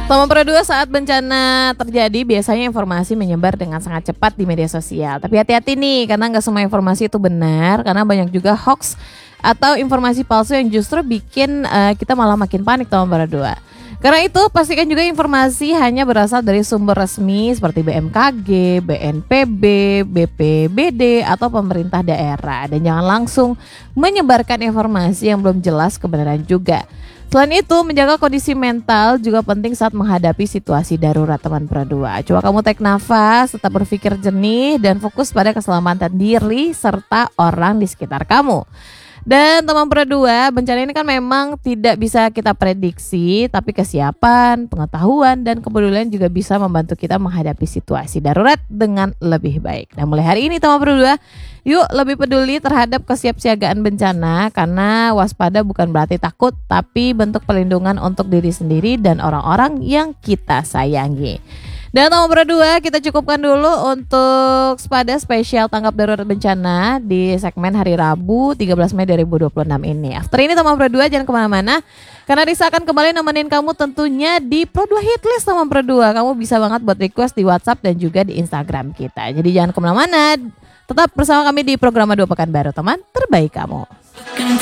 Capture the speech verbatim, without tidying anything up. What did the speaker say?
Nomor dua, saat bencana terjadi biasanya informasi menyebar dengan sangat cepat di media sosial. Tapi hati-hati nih, karena nggak semua informasi itu benar, karena banyak juga hoax atau informasi palsu yang justru bikin uh, kita malah makin panik. Nomor dua. Karena itu pastikan juga informasi hanya berasal dari sumber resmi seperti B M K G, B N P B, B P B D atau pemerintah daerah, dan jangan langsung menyebarkan informasi yang belum jelas kebenaran juga. Selain itu, menjaga kondisi mental juga penting saat menghadapi situasi darurat, teman Pro2. Coba kamu tarik nafas, tetap berpikir jernih dan fokus pada keselamatan diri serta orang di sekitar kamu. Dan teman Pro2, bencana ini kan memang tidak bisa kita prediksi, tapi kesiapan, pengetahuan, dan kepedulian juga bisa membantu kita menghadapi situasi darurat dengan lebih baik. Nah, mulai hari ini teman Pro2, yuk lebih peduli terhadap kesiapsiagaan bencana, karena waspada bukan berarti takut, tapi bentuk perlindungan untuk diri sendiri dan orang-orang yang kita sayangi. Dan nomor dua, kita cukupkan dulu untuk Spada spesial tanggap darurat bencana di segmen hari Rabu tiga belas Mei dua ribu dua puluh enam ini. After ini nomor dua, jangan kemana-mana, karena Risa akan kembali nemenin kamu tentunya di Pro dua Hitlist nomor dua. Kamu bisa banget buat request di WhatsApp dan juga di Instagram kita. Jadi jangan kemana-mana, tetap bersama kami di program dua Pekanbaru, teman terbaik kamu.